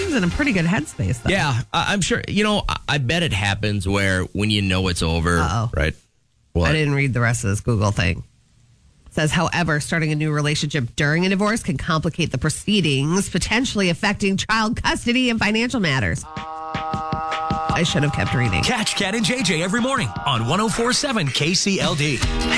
seems in a pretty good headspace, though. Yeah, I'm sure. I bet it happens where when you know it's over, right? What? I didn't read the rest of this Google thing. It says, however, starting a new relationship during a divorce can complicate the proceedings, potentially affecting child custody and financial matters. I should have kept reading. Catch Cat and JJ every morning on 104.7 KCLD.